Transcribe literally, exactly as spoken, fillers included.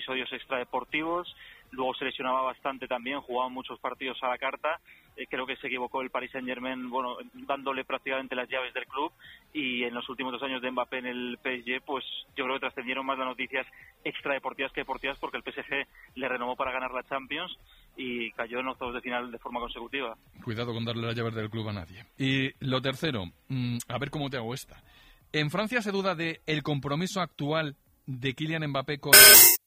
episodios extradeportivos, luego se lesionaba bastante también, jugaba muchos partidos a la carta. Eh, creo que se equivocó el Paris Saint-Germain, bueno, dándole prácticamente las llaves del club, y en los últimos dos años de Mbappé en el P S G, pues yo creo que trascendieron más las noticias extradeportivas que deportivas, porque el P S G le renovó para ganar la Champions y cayó en octavos de final de forma consecutiva. Cuidado con darle las llaves del club a nadie. Y lo tercero, mmm, a ver cómo te hago esta. En Francia se duda de el compromiso actual de Kylian Mbappé con...